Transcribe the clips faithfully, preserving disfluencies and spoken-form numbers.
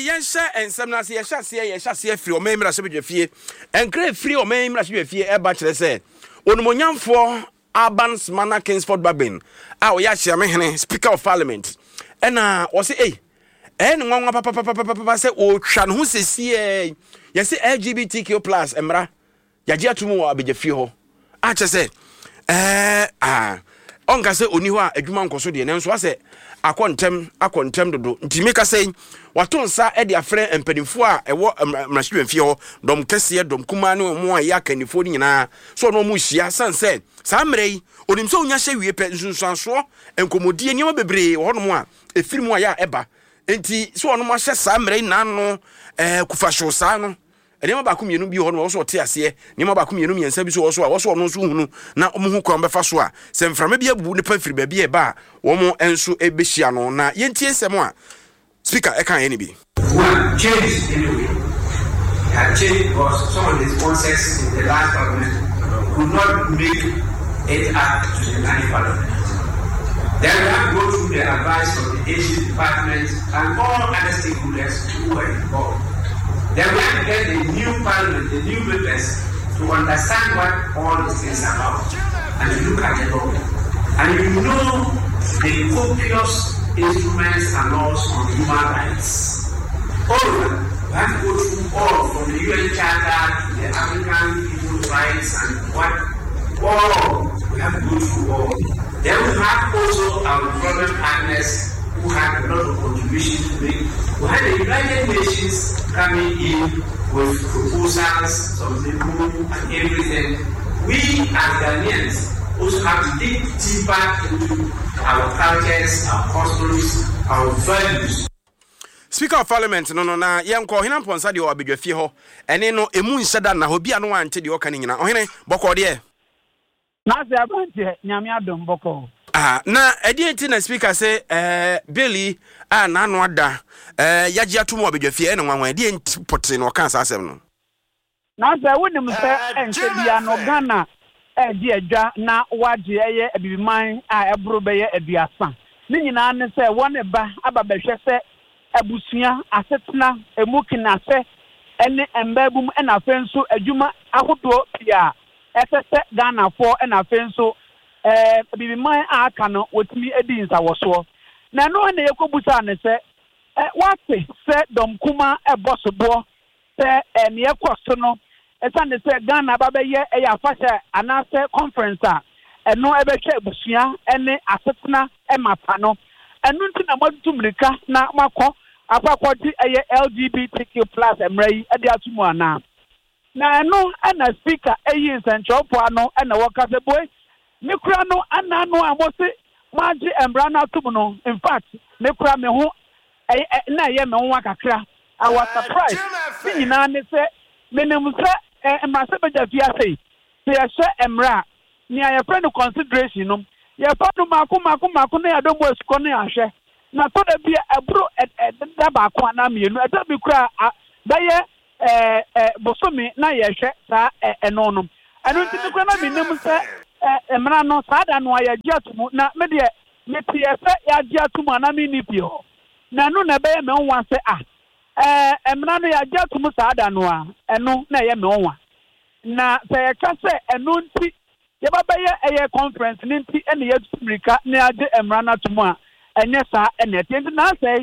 yensha ensem na se yesha se yesha se free o memra se bedwafie enkra free o memra se bedwafie e ba kire se onumonyamfo Albans Mana Kingsford Babin a o ya hia me hene Speaker of Parliament ena o se eh en nwanwa papa papa papa se o twa no ho sesie yesi L G B T Q plus emra yaje atumu wa bedwafie ho a che se eh ah onka se oni ho a adwuma nkoso de nenso ase akontem akontem dodo ntimi ka sei wato nsa e de afre empanifo a ewo mrahwemfie ho dom kese dom kuma ne mo a ya kanifo ni nyina so no mu hia sanse sa mrei onim so onya hye wie pe nsunsuanso enkomodie niam bebre ho no mo a efiri mu a ya eba enti so ono mo hye sa mrei nano eh kufahwo sa no eniam ba kumienu bi ho no wo so te ase niam ba kumienu miensa bi so wo so a wo so no so hunu na omo hu kwa mbefa so a se mframa bi abu ne pa firi ba bi e ba wo mo enso ebehia no na yentie nsem a Speaker e kan eni bi one change anyway had changed because some of the sponsors in the last government could not make it up to the ninety parliament. Then we have to go through the advice of the Asian department and all other stakeholders who were involved. Then we have to get the new parliament, the new members, to understand what all these things are about and to look at the law. And you know the copious instruments and laws on human rights. All of them, we have to go through all from the U N Charter to the African People's Rights and what all we have to go through all. Then we have also our development partners who had a lot of contribution to make. We had the United Nations coming in with proposals, some people, and everything. We as Ghanaians also have to dig deeper into our cultures, our customs, our values. Speaker of Parliament no no na yenko hina mponsa de obedwafie ho ene no emu nhyeda na ho bia no wante de oka ne nyina ohene boko de na se abante nyame adom boko ah na edi enti na speaker say eh Billy ah na no ada eh yaji atomo obedwafie ene nwanwan edi enti pote no kan sa asem no na se wonim se ense bia no Ghana e di adwa na waje eye abibiman a ebro be ye aduasa ni nyina ne se wone ba aba behwe se abusuya asetna emukina se ene embabum ena fenso adwuma ahodo pia esese Ghana for ena fenso eh bibiman aka no wotimi edi nsa woso na no na yekobusa ne se eh wate se dom kuma ebosobo se ene yekoso no esa ne se Ghana ba be ye e ya fasha anase conference a eno ebehwe abusuya ene asetna emapa no enu nti na motumrika na makọ akwakọdi eye L G B T Q plus emrai ade atumu ana na enu ana speaker eyi nsenchopo ano ana wokase boy mikura no ana no amosi maji embra na atumu no in fact mikura me ho na ye me ho akakra I was surprised ni na ne se menem se emase bedafia sei se ye hye emra ni aye friend consideration no ye fa no mako mako mako na ya do mo esiko na ahwe na to da bia ebro da ba ko na mienu eta bi kura da ye eh eh bosomi na ye hwe sa eno no eno nti kura na minim se emra no sa da no ya giatumu na me de me tie se ya giatumu na mi ni pio na no na be ye me nwa se ah eh emra no ya giatumu sa da no a eno na ye me nwa na se ye ka se eno nti ye ba be ye eye conference ni nti ene ye tumrika na ade emra na tumu a enye sa ene tenti na say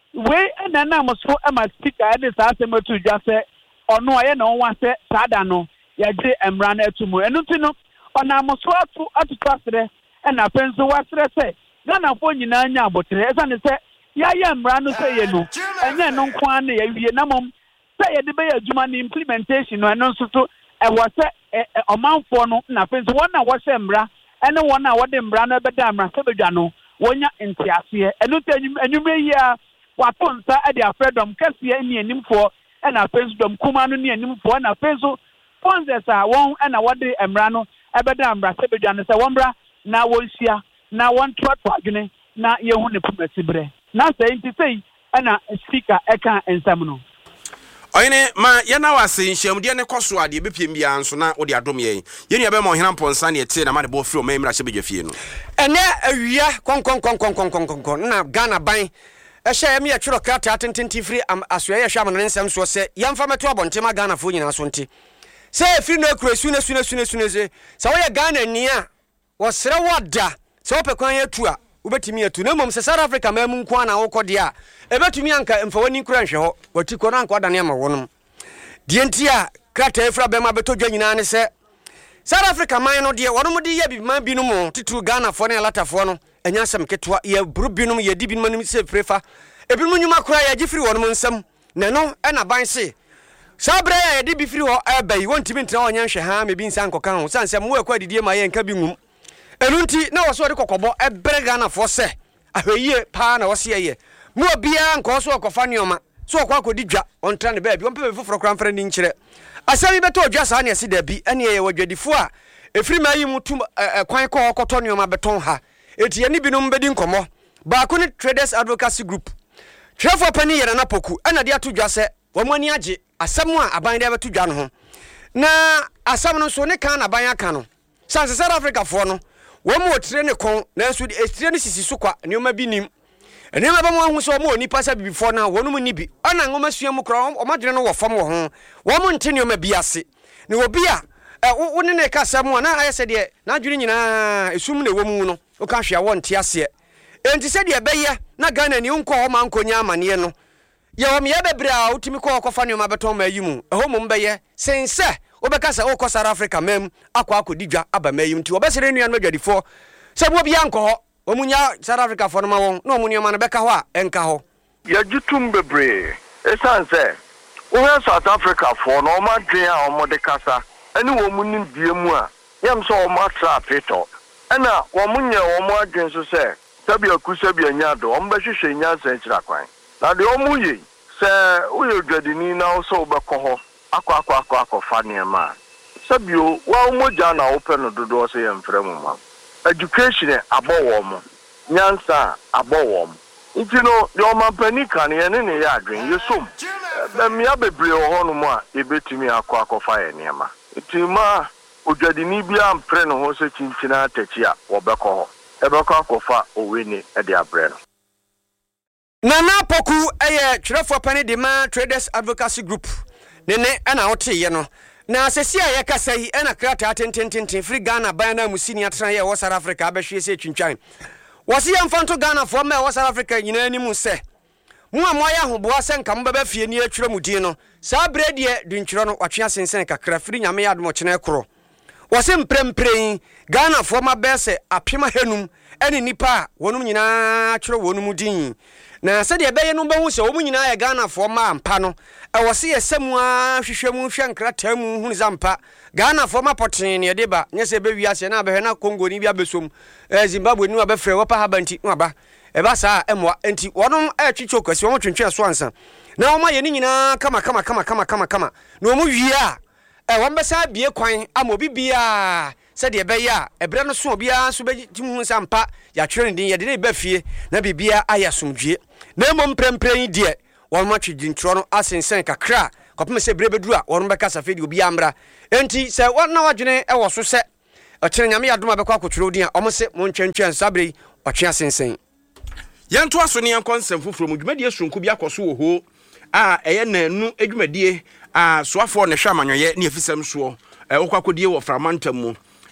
we ene na moso e ma speaker ene sa asematu dwa se ono aye na onwa se sada no ye de emra na atumu enu nti no ona moso atu atu twasre ena penso wasre se Ghana fo nyina anya abotre esa ne se ya ye emra no se ye no enye no nkwa na ye wie na mom se ye de be adwuma ni implementation no eno nso to e wo se omanfo no na penso wona wo se emra ene wona wo de emra na be da emra se bedwa no wonya ntiase enu enumre yi a watonsa e dia freedom kase ni animfo e na facebook kuma no ni animfo na facebook sponsors a won e na wode emra no e be da emra se bedwa no se wonbra na wonsia na won trot adwene na yehu ne pumasibre na say nti sei e na speaker e kan ensam no oyene ma ye na wase nhyiam de ne koso ade bepiem bia nso na wo de adom ye ye nua be ma ohena mponsa ne ete na ma de bo firi o ma mra hye bedwafie no ene awia kon kon kon kon kon kon kon na Ghana ban share me a churo krata atententi free am asoye hwa amane nsem so se yamfa meto abontema Ghana fo nyina so nti se free no kura sune sune sune sune se sa wo ye Ghana ni a wo sere woda se wo pekwan yatu a ubetimi yatu na mom se South Africa ma mu nko na wo kode a ebetumi anka mfa wani kura nhwe ho watiko na anka wadane ama wonom die nti a krata efra be ma beto dwa nyina ne se South Africa man no de wonom de ye bi man bi no mo titru Ghana fo na lata fo no enya sam ketwa ye buru binum ye di binum nim se prefa ebinum nyuma kura ye gifiri wonom nsam na no e na ban se sabre ye di bifiri ho abai wontimi ntina onye nhwe ha me bi nsan koka ho sanse mo akwa didie ma ye nka bi ngum enunti na wo so de kokobo ebre Ghana fo se ahweye pa na wo se ye mo bia nko so okofa nioma so okwa akodi dwa ontra ne ba bi onpe foforo kran fre ni nkire asami beto dwa sa na ese da bi ene ye wadwadifo a efiri ma yi mutum kwan ko okoto nioma beton ha eti ye ni binum bedi nkomo ba ko ni Traders Advocacy Group twefo pani yere na poku ana de ato dwa se wamani age asam a aban de beto dwa no ho na asam no so ne kan na ban aka no sanse South Africa fo no wo mo tire ne kon na so de estire ne sisi so kwa nioma bi nim enioma ba mo hu so mo oni pasa bibifo na wonu mu ni bi ana ngoma sua mu kro o madwene no wo fam wo ho wo mo nte nioma bi ase ne obi a wo ne ne ka asam a na ayese de na adwene nyina esum ne wo mu no o ka hwe awon te ase enti se de beye na Ghana ni unko ho ma nkonya amane no ye wo me bebre a utimi ko kofa ne ma beton ma yimu eho mum beye sense obeka se okọ South Africa mem akwa akodidwa aba mayim nti obesere nuan madwadifo se bo bia nko ho omunya South Africa fo no ma won na omunya ma no beka ho a enka ho ya jutum bebre esanse wo he South Africa fo no ma dwen a omo de kasa ani wo munim biemu a yam so omo trap eto ana wo munya wo mo adwen so se sabi akusa bi anya do omo behwehwe nya san kira kwan na de omo yi se wo ye dwadini na wo so obekọ ho akwa akwa akwa akwa fane ma sabio wa moja na open no dodo so ye mfrɛ mu ma education abowo mo nyansa abowo mo intino de o man panika ne ne ne ya adwen yesom ba mi abebre ho no mu a ebetimi akwa akwa fa ye ne ma itima odwadini bia mfrɛ no ho so chinchina atachi a wo bekɔ ho ebekɔ akɔfa oweni e de abre no Nana Poku eye twerefo pani de ma Traders Advocacy Group nene ana wote ye no na sesi a ye kasa yi ana krata atentententen free Ghana ban na musini atran ye wo South Africa abehwe se twintwan wose ye mfanto Ghana fo ma wo South Africa nyina ni mu se mu a moya hoboa se nka mbaba fie ni atwere mu din no sa brede duntwero no watwe sensen kakra free nyame ya admo kyene kro wose mprempren Ghana fo ma bese apema henum ene nipa wonum nyina twere wonum din na se de beye no behu se omu nyina ya Ghana fo ma ampa no e wo se yesemu a hwehwe mu hwe nkrata mu hunu zampa Ghana fo ma poten ne de ba nye se be wiase na be na Congo ni bia besom eh Zimbabwe ni ba frɛ wo pa haba nti no aba e ba sa emwa nti wonom a twitwo kwasi wo twentwe so ansa na wo ma ye ni nyina kama kama kama kama kama kama na wo mu wie a e wo mbesa bie kwan ama obi bia se de beye a ebre no so bia so be timu zampa ya twere ndin ye de ba fie na bibia ayasomdwie na mom prempren die won ma twidintro no asensen kakra kopem se brebeduru a won beka safedi obi amra enti se won na wadwene e wo so se akire nyame yadoma bekwa akotwere odin a omo se mon twentwen sabre watwe asensen yanto aso ne yankonsem foforo mu dwumadie sonko bi akoso wo ho a eye nanu adwumadie a soafo ne hwa amanyoye ne afisam so e wokwakodie wo framantam mu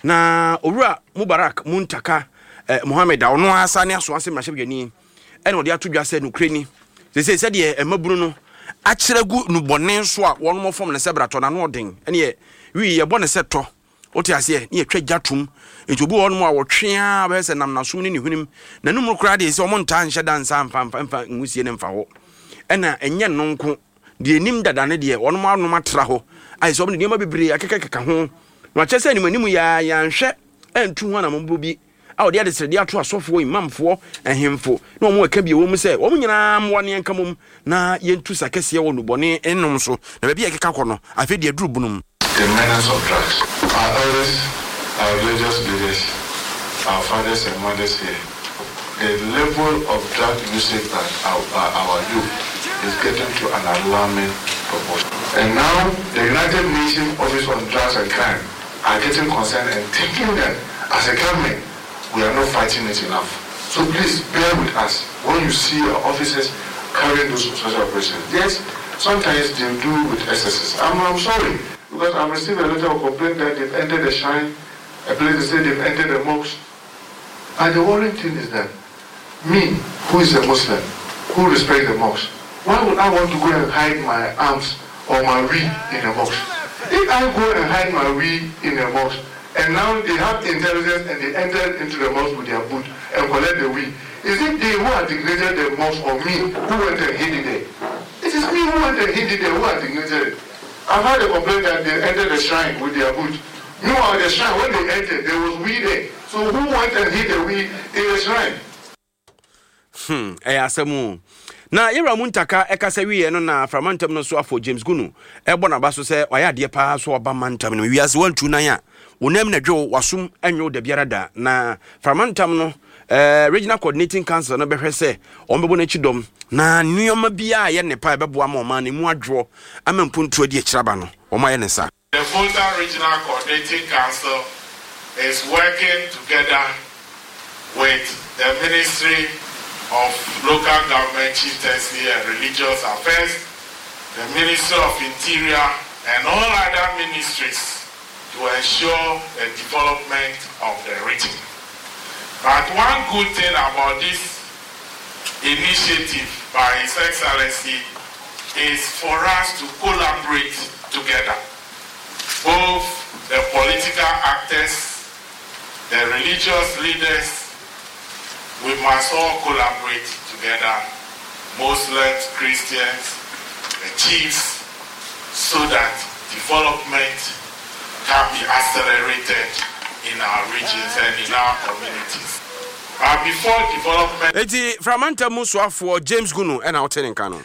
na owura Mubarak Muntaka eh, Mohammed a ono asa ne aso ase mrahwedwani ene odi atodwa se no kreni se se se de emaburu no akyeregu no bone so a wono mo fom ne se brato na no odin ene ye wi ye bone se to oti ase ne ye twa gyatum enti obi wono mo a wotwea ba se nam na som ne ne hunim na no mu kra de se omo nta nhye dansa mfa mfa mfa ngusie ne mfa ho ena enye no nko de enim dada ne de wono mo anu matra ho ai so omo ne ma bebre akekeka ho no akyese ne manimu ya ya nhwe entu ho na mo bi a odi ade sredi ato asofo imamfo ehemfo na omo aka bi wo mu se omo nyina mo ne nka mum na yentu sakese wo no bone ennom so na bia keka kono afedi aduru bunum. The menace of drugs. Our elders, our religious leaders, our fathers and mothers here, the level of drug usage by our, by our youth is getting to an alarming proportion. And now the United Nations Office on Drugs and Crime are getting concerned and thinking that as a government we are not fighting it enough. So please bear with us. When you see our officers carrying those special operations. Yes, sometimes they do with excesses. I'm, I'm sorry, because I've received a letter of complaint that they've entered a shrine, a place they say they've entered a mosque. And the worrying thing is that me, who is a Muslim, who respects the mosque, why would I want to go and hide my arms or my weed in a mosque? If I go and hide my weed in a mosque, and now they have intelligence and they enter into the mosque with their boot and collect the weed, is it they who have designated the mosque or me who went and hid it there? It is me who went and hid it there who have designated it. I've had a complaint that they entered the shrine with their boot. Meanwhile, the shrine, when they entered, there was weed there. So who went and hid the weed in the shrine? Hmm, eh, asemu. Na yera muntaka ekasa wiye no na framantam no so afọ James Gunu ebo na baso se oya de pa so oba mantam no wiase wantu nan ya wonam na dwo wasum anwo da biara da na framantam no eh regional coordinating council no behwe se ombebo na chidom na nuoma bia ye ne pa bebo ama oma ne mu adwo amampuntu adi akiraba no oma ye ne sa. The Volta Regional Coordinating Council is working together with the Ministry of Local Government Chieftaincy and Religious Affairs, the Ministry of Interior, and all other ministries to ensure the development of the region. But one good thing about this initiative by His Excellency is for us to collaborate together. Both the political actors, the religious leaders, we must all collaborate together, Muslims, Christians, the chiefs, so that development can be accelerated in our regions and in our communities. But before development... Eti, Framanta Musuafo, James Gunu, and our telling canon.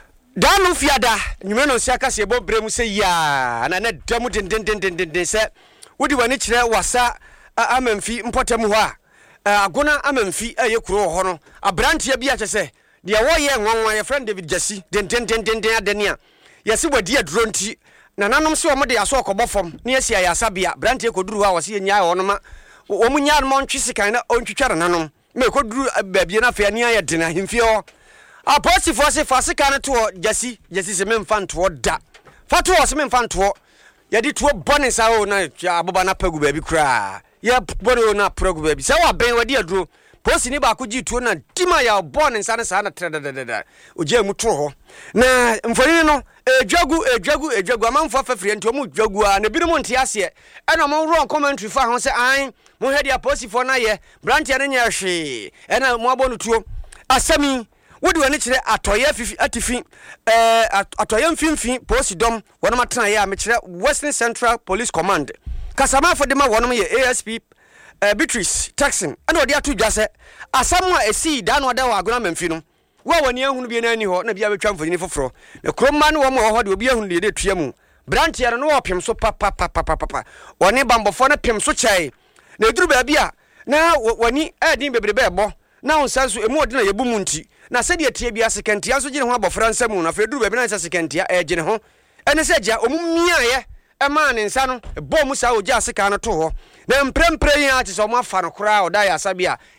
Danu fiada, nyumeno siaka sebo bremu se ya, na ne demu den den den den den den se, wudi wani chile wasa amemfi mpote muha. Agona amemfi eye kuro ho no abrantia bia chese de wo ye nwanwa ye friend David Jesse den den den den den adenia yesi wadi aduro nti na nanom se omo de aso okobofom na yesi ayasa bia brantia koduru ha wase nya ho no ma omu nya no ntwisi kan na ontwitware nanom me koduru babie na fa nia ye dena himfi ho aposifo se fase kan to Jesse Jesse se memfa nto da fa to se memfa nto ye di to bone sa o na aboba na pagu baby kra ya bone na progu baby sa wa ben wadi aduro posi ni ba ko gituo na tima ya bone nsa na sa na trededede oje mu to ho na mfoni no edwagu edwagu edwagu amanfo afafire nti omu dwagu a na binom nti ase e na mo ro commentary fa ho se an mo hedi aposifo na ye branch ya nya hwe e na mo abonu tuo asami wodi wani kire atoye fifi atifi eh atoye mfimfi posi dom wona matena ya me kire Western Central Police Command kasama for dem wonum ye A S P uh, Beatrice Texan and odi atu dwase asamwa esi da no da wa agona mamfi no wa wani ahunu bi na ani ho na bia betwa mfanyini foforo me kromma no wo mo ho de obi ahunu de de tua mu branch ya no wo pem so pa pa pa pa pa oni bambofo na pem so chai na eduru ba bia na wani adin bebrebe ebo na onsanso emu odi na yebu mu nti na se de tie bia sekentia so gine ho abofra nsam na fa eduru ba bi na sekentia e gine ho ene se gya omumia ye ema ne nsa no bo mu sa oja seka no to ho na mprempre yin ati so mo afa no kora o da ya sabia